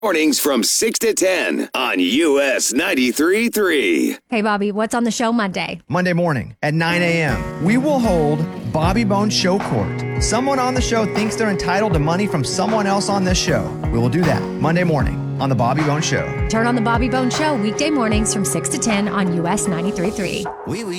Mornings from 6 to 10 on US 93.3. Hey, Bobby, what's on the show Monday? Monday morning at 9 a.m., we will hold Bobby Bones Show Court. Someone on the show thinks they're entitled to money from someone else on this show. We will do that Monday morning on The Bobby Bones Show. Turn on The Bobby Bones Show weekday mornings from 6 to 10 on US 93.3. Oui, oui.